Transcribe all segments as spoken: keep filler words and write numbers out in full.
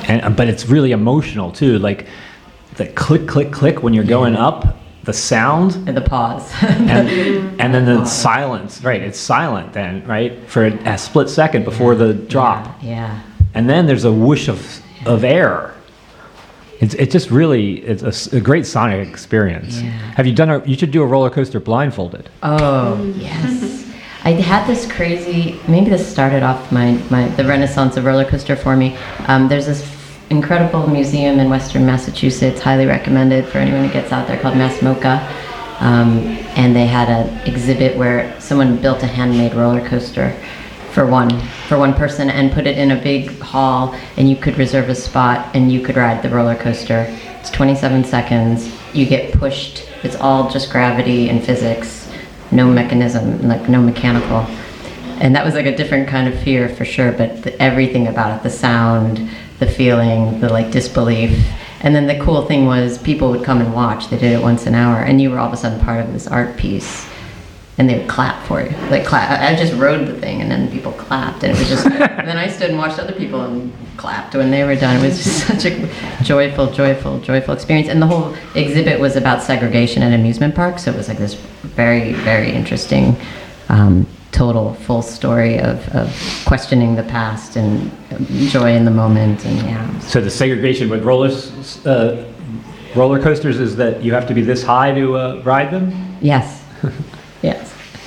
and but it's really emotional too. Like the click, click, click when you're going up, the sound and the pause, and, and then the silence. Right, it's silent then, right, for a, a split second before the drop. Yeah. yeah. And then there's a whoosh of of air. It's it's just really it's a, a great sonic experience. Yeah. Have you done a? You should do a roller coaster blindfolded. Oh yes, I had this crazy. Maybe this started off my my the renaissance of roller coaster for me. Um, there's this incredible museum in Western Massachusetts, highly recommended for anyone who gets out there, called Mass MoCA. Um, and they had an exhibit where someone built a handmade roller coaster for one for one person and put it in a big hall, and you could reserve a spot and you could ride the roller coaster. It's twenty-seven seconds. You get pushed. It's all just gravity and physics, no mechanism, like no mechanical. And that was like a different kind of fear for sure, but the, everything about it, the sound, the feeling, the like disbelief. And then the cool thing was people would come and watch. They did it once an hour, and you were all of a sudden part of this art piece. And they would clap for you, like clap. I just rode the thing, and then people clapped, and it was just. And then I stood and watched other people and clapped when they were done. It was just such a joyful, joyful, joyful experience. And the whole exhibit was about segregation at amusement parks, so it was like this very, very interesting, um, total, full story of, of questioning the past and joy in the moment, and yeah. So the segregation with rollers, uh, roller coasters is that you have to be this high to uh, ride them? Yes. Yes.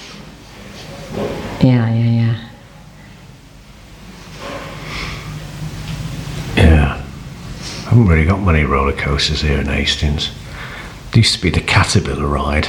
Yeah, yeah, yeah. Yeah. I haven't really got many roller coasters here in Hastings. There used to be the Caterpillar ride,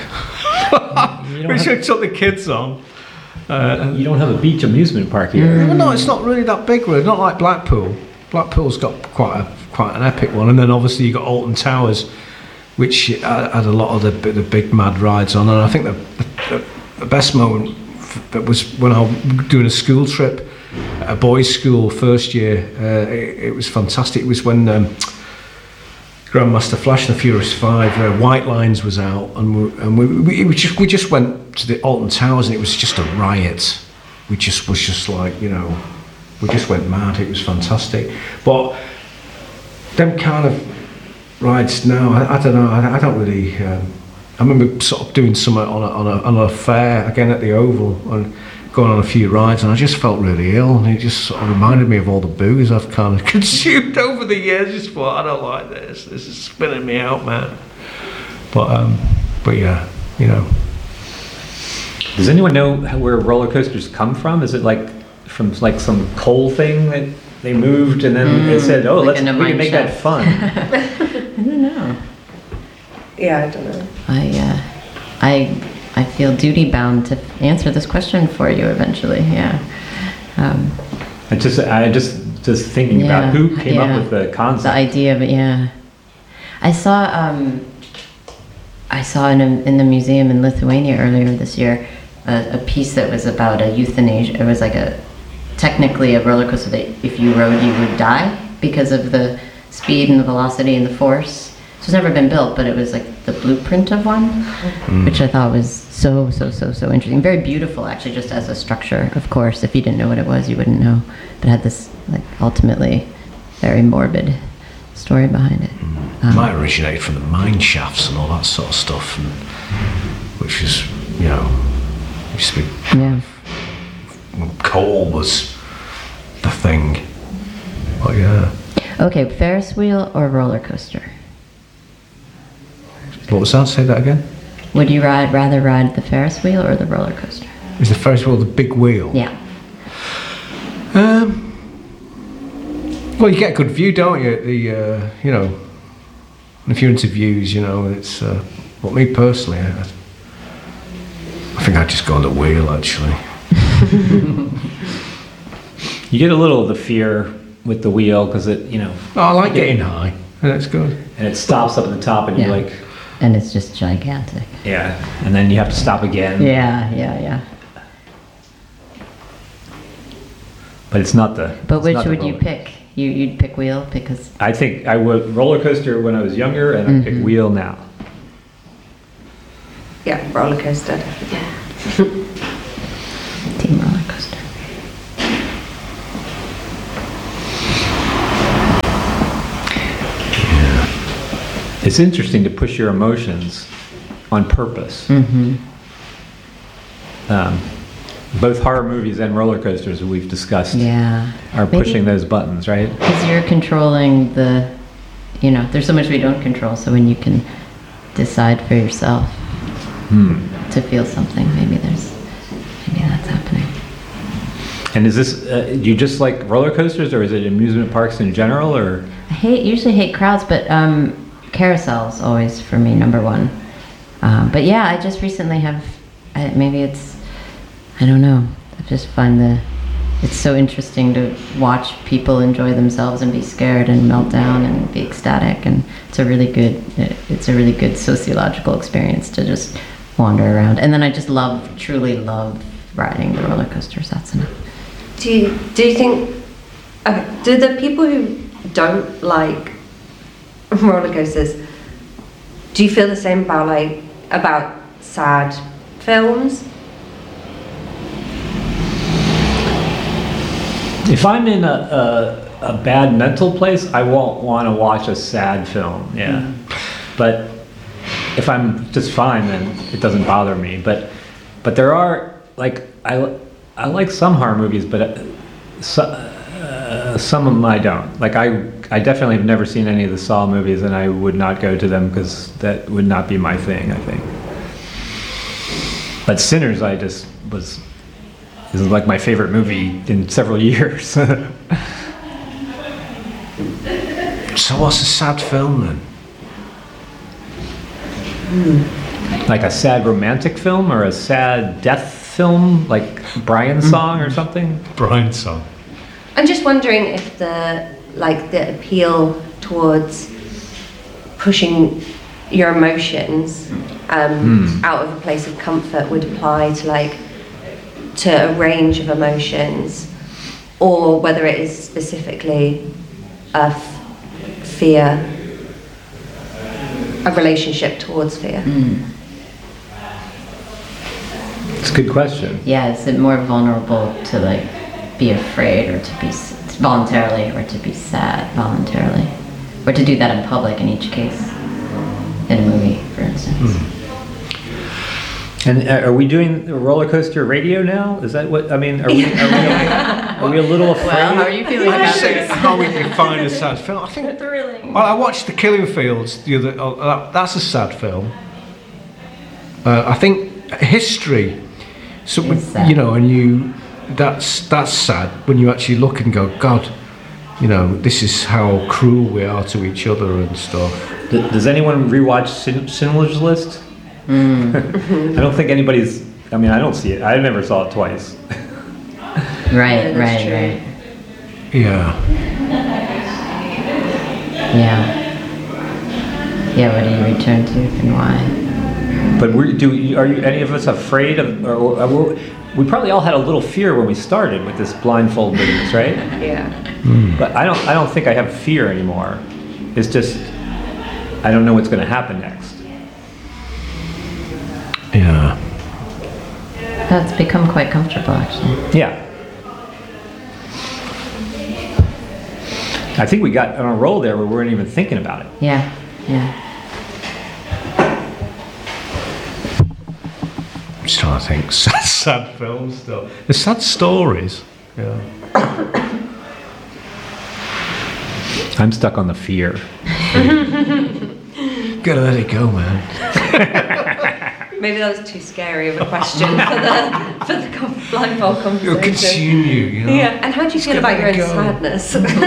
which I took the kids on. Uh, you don't have a beach amusement park here. No, it's not really that big, really. Not like Blackpool. Blackpool's got quite a quite an epic one, and then obviously you got Alton Towers, which had a lot of the the big mad rides on. And I think the the, the best moment that was when I was doing a school trip, a boys' school first year. Uh, it, it was fantastic. It was when um, Grandmaster Flash and the Furious Five, uh, White Lines was out, and we, and we, we, we just we just went to the Alton Towers, and it was just a riot. We just was just like, you know, we just went mad. It was fantastic. But them kind of rides now, I, I don't know. I, I don't really. Um, I remember sort of doing some on a, on a on a fair again at the Oval and going on a few rides, and I just felt really ill, and it just sort of reminded me of all the booze I've kind of consumed over the years. Just thought, I don't like this. This is spinning me out, man. But um, but yeah, you know. Does anyone know how, where roller coasters come from? Is it like from like some coal thing that they moved and then mm, they said, "Oh, like let's we can make chef. that fun." I don't know. Yeah, I don't know. I uh, I I feel duty bound to answer this question for you eventually. Yeah. Um, I just I just just thinking yeah, about who came yeah. up with the concept. The idea of it, yeah. I saw um, I saw in a, in the museum in Lithuania earlier this year a, a piece that was about a euthanasia. It was like a technically a roller coaster that if you rode you would die because of the speed and the velocity and the force. So it's never been built, but it was like the blueprint of one, mm. which I thought was so, so, so, so interesting. Very beautiful, actually, just as a structure, of course. If you didn't know what it was, you wouldn't know. But it had this, like, ultimately very morbid story behind it. Mm. Um, it might originate from the mine shafts and all that sort of stuff, and, which is, you know, used to be... Yeah. When coal was the thing. But, yeah. Okay, Ferris wheel or roller coaster? What was that? Say that again. Would you ride rather ride the Ferris wheel or the roller coaster? Is the Ferris wheel the big wheel? Yeah. Um. Well, you get a good view, don't you? The uh, you know, if you're into views, you know, it's. Uh, well, me personally, I, I think I'd just go on the wheel actually. You get a little of the fear with the wheel because it, you know. Oh, I like getting high, and that's good. And it stops up at the top, and yeah. you're like. And it's just gigantic. Yeah, and then you have to stop again. Yeah, yeah, yeah. But it's not the. But which would you pick? You you'd pick wheel because. I think I would roller coaster when I was younger, and mm-hmm. I pick wheel now. Yeah, roller coaster. Yeah. Team roller coaster. It's interesting to push your emotions on purpose. Mm-hmm. Um, both horror movies and roller coasters we've discussed Yeah. are Maybe- pushing those buttons, right? Because you're controlling the, you know, there's so much we don't control. So when you can decide for yourself Hmm. to feel something, maybe there's, maybe that's happening. And is this, uh, do you just like roller coasters, or is it amusement parks in general, or? I hate, usually hate crowds, but um, carousels always for me number one. Um, but yeah, I just recently have, I, maybe it's, I don't know. I just find the, it's so interesting to watch people enjoy themselves and be scared and melt down and be ecstatic, and it's a really good, it's a really good sociological experience to just wander around. And then I just love, truly love riding the roller coasters. That's enough. Do you, do you think, okay, do the people who don't like roller coasters, do you feel the same about like, about sad films? If I'm in a, a, a bad mental place, I won't want to watch a sad film, yeah. But if I'm just fine, then it doesn't bother me. But but there are, like, I, I like some horror movies, but uh, so, uh, some of them I don't. Like, I, I definitely have never seen any of the Saw movies, and I would not go to them because that would not be my thing, I think. But Sinners, I just was... This is like my favorite movie in several years. So what's a sad film then? Like a sad romantic film or a sad death film, like Brian's Song or something? Brian's Song. I'm just wondering if the, like, the appeal towards pushing your emotions um, Hmm. out of a place of comfort would apply to, like, to a range of emotions, or whether it is specifically a f- fear, a relationship towards fear. It's a good question. Yeah, is it more vulnerable to like be afraid, or to be s- voluntarily, or to be sad voluntarily, or to do that in public in each case, in a movie, for instance? And uh, are we doing a roller coaster radio now? Is that what, I mean, are we, are we, are we a little afraid? Well, how are you feeling I about just say this? how we define a sad film. I think. Thrilling. Well, I watched The Killing Fields the other. Oh, that, that's a sad film. Uh, I think history. So It's sad. you know, and you. That's that's sad when you actually look and go, God, you know, this is how cruel we are to each other and stuff. D- Does anyone rewatch Sin- Schindler's List? Mm. I don't think anybody's, I mean, I don't see it. I never saw it twice. Right, that's right, true. right. Yeah. Yeah. Yeah, what do you return to and why? But we do. Are you any of us afraid of? Or, or, or, we probably all had a little fear when we started with this blindfold business, right? Yeah. But I don't. I don't think I have fear anymore. It's just I don't know what's going to happen next. Yeah. That's become quite comfortable, actually. Yeah. I think we got on a roll there where we weren't even thinking about it. Yeah, yeah. I'm just trying to think. Sad, sad films still. The sad stories. Yeah. I'm stuck on the fear. Gotta let it go, man. Maybe that was too scary of a question for the for the com- blindfold It'll conversation. consume you, you know. Yeah. And how do you feel gotta about your let own it go.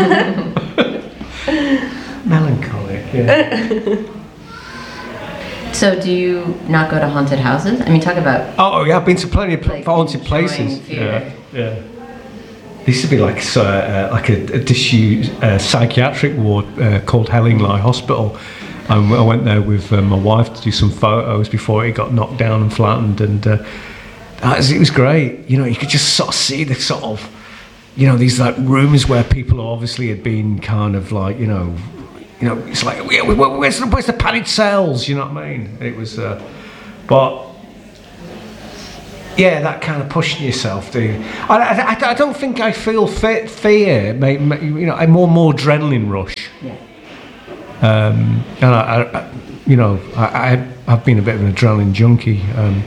sadness? Melancholic. Yeah. So do you not go to haunted houses? I mean, talk about Oh yeah, I've been to plenty of Like haunted enjoying places. fear. Yeah, yeah. There used to be like so, uh, like a, a disused uh, psychiatric ward uh, called Hellingly Hospital. Um, I went there with uh, my wife to do some photos before it got knocked down and flattened, and uh, that was, it was great. You know, you could just sort of see the sort of, you know, these like rooms where people obviously had been kind of like, you know, you know, it's like, where, where, where's, the, where's the padded cells? You know what I mean? It was, uh, but. Yeah, that kind of pushing yourself, do you? I, I, I don't think I feel fe- fear, may, may, you know, a more more adrenaline rush. yeah. Um, and I, I, I, you know, I, I, I've been a bit of an adrenaline junkie um,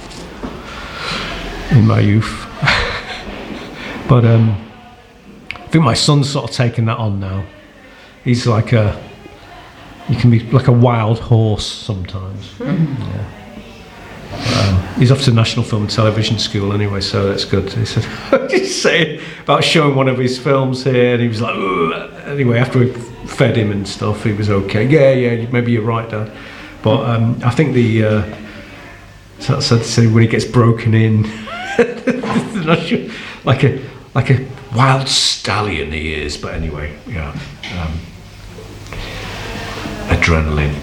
in my youth. But um, I think my son's sort of taken that on now. He's like a, you can be like a wild horse sometimes. Mm-hmm. Yeah. Um, he's off to National Film and Television School anyway, so that's good. He said, he's saying about showing one of his films here, and he was like, ugh. Anyway, after we fed him and stuff, he was okay. Yeah, yeah, maybe you're right, Dad. But um, I think the, uh, so, so, so when he gets broken in, like a like a wild stallion he is. But anyway, yeah, um, adrenaline.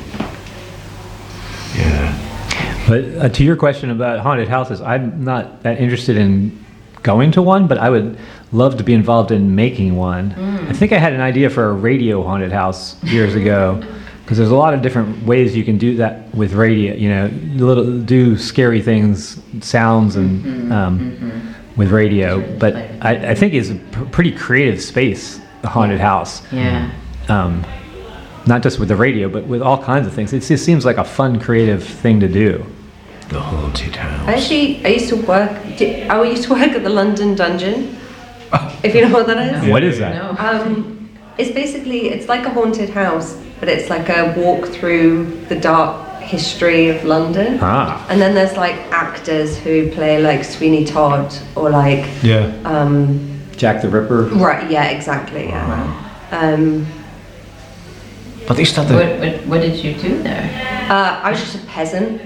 Yeah. But uh, to your question about haunted houses, I'm not that interested in going to one, but I would love to be involved in making one. Mm. I think I had an idea for a radio haunted house years ago, because there's a lot of different ways you can do that with radio. You know, little do scary things, sounds, and mm-hmm, um, mm-hmm. with radio. But I, I think it's a pr- pretty creative space, a haunted house. Yeah. Um, not just with the radio, but with all kinds of things. It just seems like a fun, creative thing to do. The haunted house. Actually, I used to work. I used to work at the London Dungeon. If you know what that is. No. What is that? No. Um, it's basically it's like a haunted house, but it's like a walk through the dark history of London. Ah. And then there's like actors who play like Sweeney Todd or like Yeah. um, Jack the Ripper. Right. Yeah. Exactly. Yeah. Wow. Um, But they started. What, what, what did you do there? uh, I was just a peasant.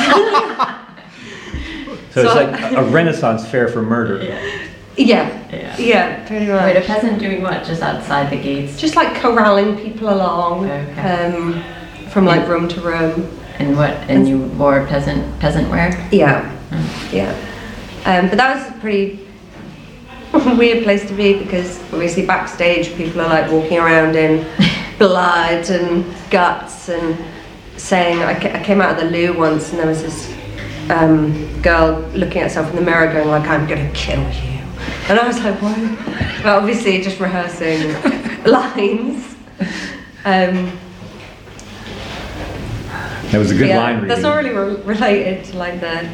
So, So- it's like a Renaissance fair for murder. Yeah. Yeah. Yeah. Pretty much. Wait, a peasant doing what? Just outside the gates? Just like corralling people along, Okay. um, from like room to room. And what? And you wore peasant peasant wear? Yeah, Mm. yeah. Um, but that was a pretty weird place to be, because obviously backstage people are like walking around in blood and guts and saying. I, ca- I came out of the loo once and there was this um, girl looking at herself in the mirror going like, "I'm gonna kill you," and I was like, "What?" But obviously just rehearsing lines. Um, That was a good yeah, line reading. that's not really re- related to like the.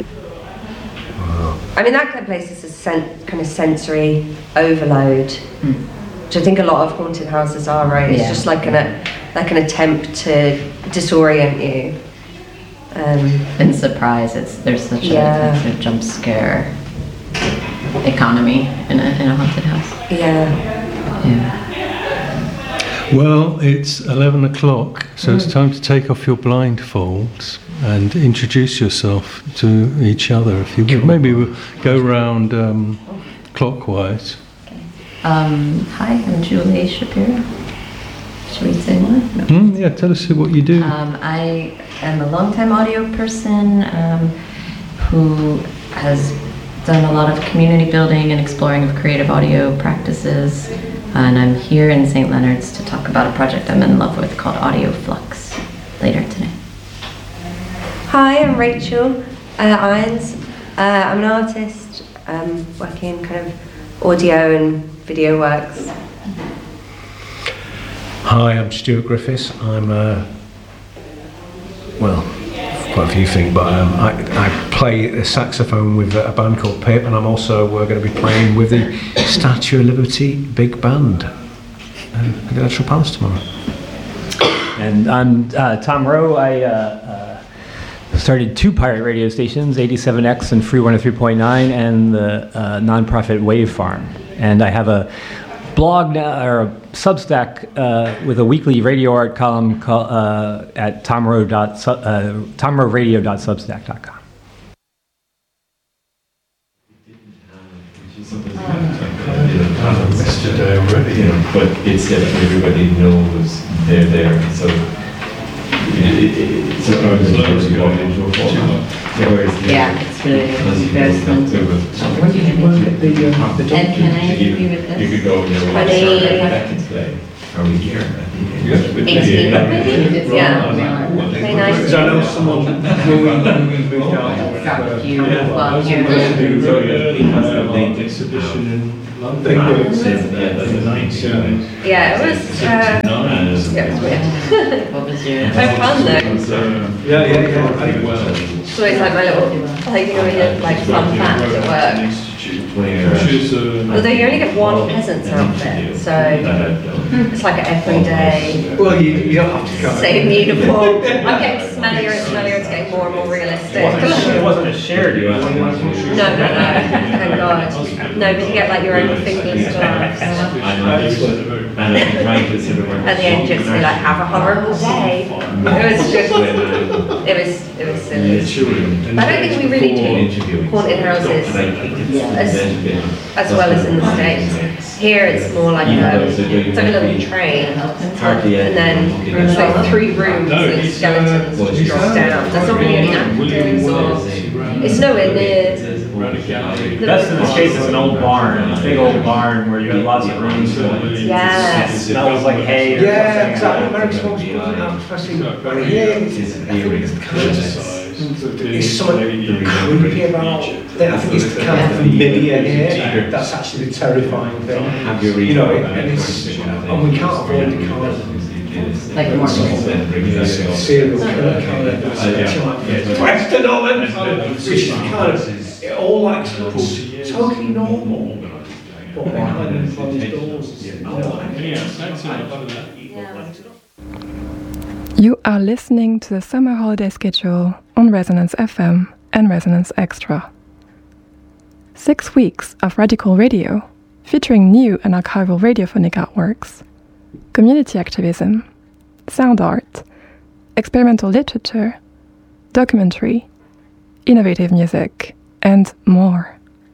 I mean, that kind of place is a sen- kind of sensory overload, Mm. which I think a lot of haunted houses are. Right? It's Yeah. just like an a, like an attempt to disorient you. Um, And surprise, it's there's such Yeah. a, such a jump scare economy in a in a haunted house. yeah. Yeah. Well, it's eleven o'clock, so it's time to take off your blindfolds and introduce yourself to each other. If you would, maybe we'll go round um, clockwise. Um, hi, I'm Julie Shapiro. Should we say more? No. Hmm, yeah, tell us what you do. Um, I am a longtime audio person um, who has done a lot of community building and exploring of creative audio practices. And I'm here in Saint Leonard's to talk about a project I'm in love with called Audio Flux later today. Hi, I'm Rachel uh, Irons. Uh, I'm an artist um, working in kind of audio and video works. Hi, I'm Stuart Griffiths. I'm uh, well, quite a few things, but um, I, I play the saxophone with a band called Pip, and I'm also uh, going to be playing with the Statue of Liberty Big Band uh, at Electoral Palace tomorrow. And I'm uh, Tom Rowe. I uh, uh, started two pirate radio stations, eighty-seven X and Free one oh three point nine, and the uh, nonprofit Wave Farm. And I have a blog now, or a Substack uh, with a weekly radio art column call, uh, at tomrowe dot su- uh, tomroweradio dot substack dot com. Yesterday already. You know, but it's that everybody knows they're there. So, it, it, it, so I was close to going into a format. Yeah, it's really very fun. What do you work at the uh, the And can I help you with this? You could go, you know, Are they- that can play. Are we here? eighteen, yeah. Very nice. Because I know someone when we when we moved out. Got you. Well, here. Exhibition in London. They were- Yeah, it was. Uh, Yeah, it was weird. What was your? I had fun though. Yeah, yeah, yeah. It's always like my little, like, you know, when you like fun facts at work. Although you only get one peasant's outfit, so it's like an everyday, Well, you, you don't have to go. same uniform. I'm getting smellier and smellier, it's getting more and more realistic. It wasn't a shared No, no, no, thank God. No, but you get like your own fingerless gloves. At the end, just be like, have a horrible day. It was just, it was, it was silly. I don't think we really do haunted houses as, as well as in the States. Here it's more like a, it's like a little train, and then it's like three rooms and skeletons just drop down. There's not really any actors, or it's nowhere near. Best in the States is an old barn, a big old barn where you have lots of rooms. Yeah. It smells like hay or Yeah, exactly. something. American smoke's good at that, especially when here. It's, I think it's kind of, it's something creepy about. I think it's kind of familiar here. That's actually the terrifying thing. You know, and it's, and we can't avoid the kind of Like the Mormons. serial killer kind of Western Omen, which is kind of it all like looks totally normal, but behind closed doors. You know, You are listening to the summer holiday schedule on Resonance F M and Resonance Extra. Six weeks of radical radio featuring new and archival radiophonic artworks, community activism, sound art, experimental literature, documentary, innovative music, and more.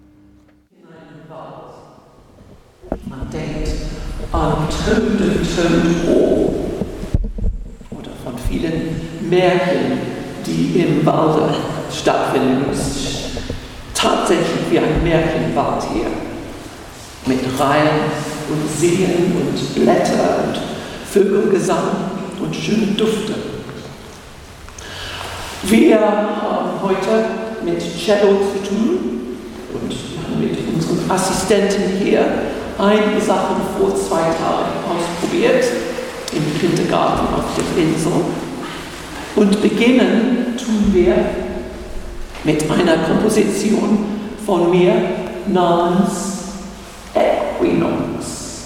Man denkt an Toad und Toad Hall oder von vielen Märchen, die im Walde stattfinden. Es ist tatsächlich wie ein Märchenwald hier. Mit Reihen und Seen und Blätter und Vögelgesang und schönen Düfte. Wir haben heute mit Cello zu tun und mit unseren Assistenten hier einige Sachen vor zwei Tagen ausprobiert im Kindergarten auf der Insel. Und beginnen tun wir mit einer Komposition von mir namens Equinox.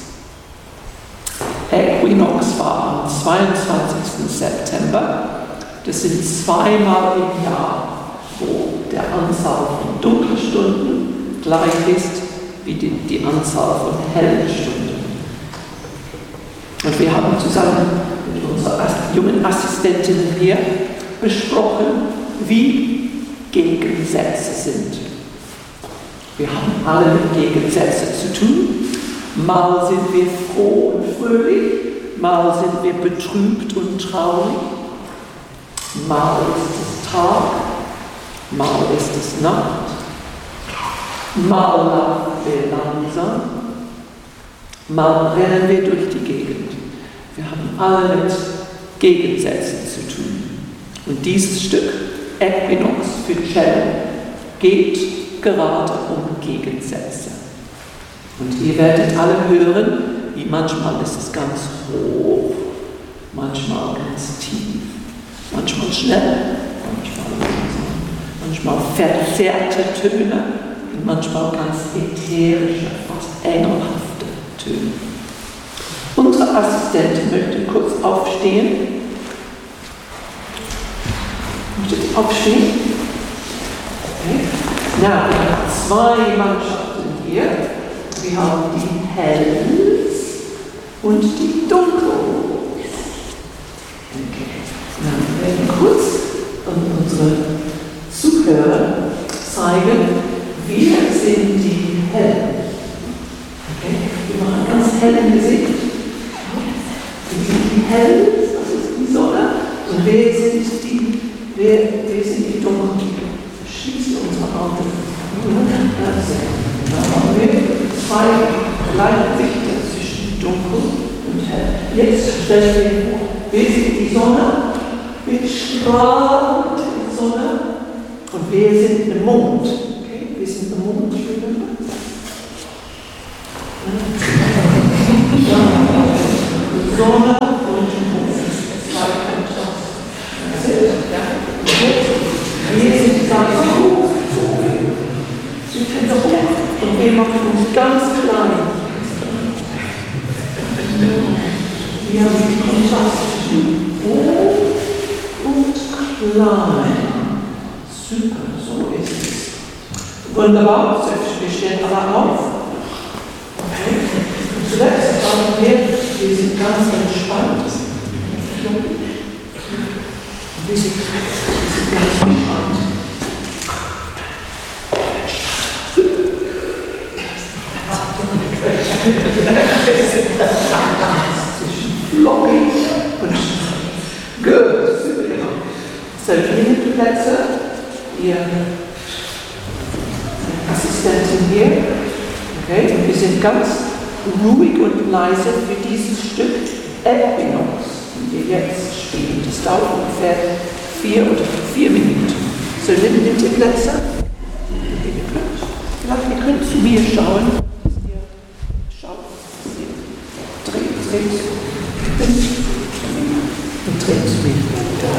Equinox war am zweiundzwanzigsten September. Das sind zweimal im Jahr, wo der Anzahl von Dunkelstunden gleich ist wie die, die Anzahl von hellen Stunden. Und wir haben zusammen mit unserer jungen Assistentin hier besprochen, wie Gegensätze sind. Wir haben alle mit Gegensätzen zu tun. Mal sind wir froh und fröhlich, mal sind wir betrübt und traurig. Mal ist es Tag, mal ist es Nacht. Mal laufen wir langsam, mal rennen wir durch die Gegend. Wir haben alle mit Gegensätzen zu tun. Und dieses Stück, Equinox für Cello, geht gerade um Gegensätze. Und ihr werdet alle hören, wie manchmal ist es ganz hoch, manchmal ganz tief, manchmal schnell, manchmal langsam, manchmal verzerrte Töne und manchmal ganz ätherische, fast engelhafte Töne. Unsere Assistentin möchte kurz aufstehen. Möchtet ihr aufstehen? Okay. Na, wir haben zwei Mannschaften hier. Wir haben die Hells und die Dunkels. Okay. Na, wir werden kurz an unsere Zuhörer zeigen, wir sind die Hellen. Okay. Wir machen ganz hell im Gesicht. Wir sind die Hells, das ist die Sonne. Und wir sind die, wir, wir sind die Dunklen. Schließt unsere Augen. Da haben wir zwei Gleichgewichte zwischen dunkel und hell. Jetzt stellen wir vor, wir sind die Sonne, wir strahlen die Sonne und wir sind der Mond. Okay? Wir sind der Mond. Sonne und Wir haben den Kontrast zwischen hoch und klein. Super, so ist es. Wunderbar, wir stellen alle auf. Okay. Und zuletzt haben wir, wir sind ganz entspannt. Wir sind, wir sind ganz entspannt. Flockig und gut. So, hier sind die Plätze. Ihr Assistentin hier. Okay, und wir sind ganz ruhig und leise für dieses Stück Equinox, die wir jetzt spielen. Das dauert ungefähr vier oder vier Minuten. So, nimm die Plätze. Vielleicht ihr könnt zu mir schauen. Dreht und dreht zu mir.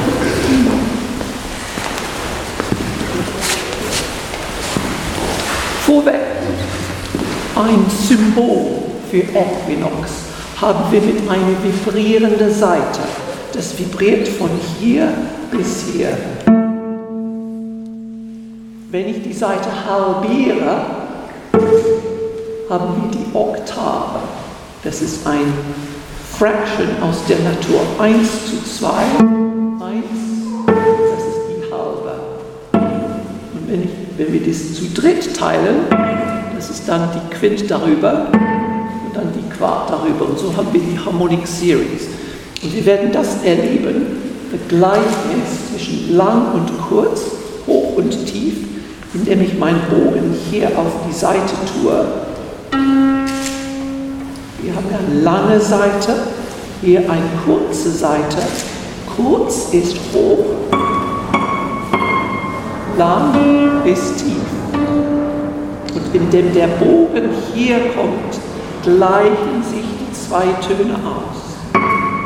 Vorweg, ein Symbol für Equinox haben wir mit einer vibrierenden Saite. Das vibriert von hier bis hier. Wenn ich die Saite halbiere, haben wir die Oktave. Das ist ein Fraction aus der Natur. eins zu zwei. eins, das ist die halbe. Und wenn, ich, wenn wir das zu dritt teilen, das ist dann die Quint darüber und dann die Quart darüber. Und so haben wir die Harmonic Series. Und wir werden das erleben, das Gleichnis zwischen lang und kurz, hoch und tief, indem ich meinen Bogen hier auf die Seite tue. Wir haben eine lange Seite, hier eine kurze Seite. Kurz ist hoch, lang ist tief. Und indem der Bogen hier kommt, gleichen sich die zwei Töne aus.